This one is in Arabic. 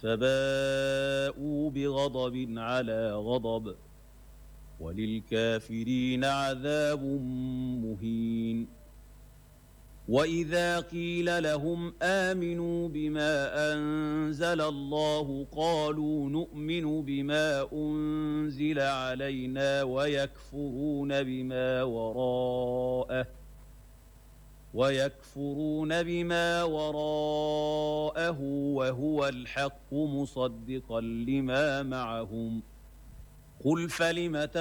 فباءوا بغضب على غضب وللكافرين عذاب مهين. وإذا قيل لهم آمنوا بما أنزل الله قالوا نؤمن بما أنزل علينا ويكفرون بما وراءه وهو الحق مصدقا لما معهم. قل فلم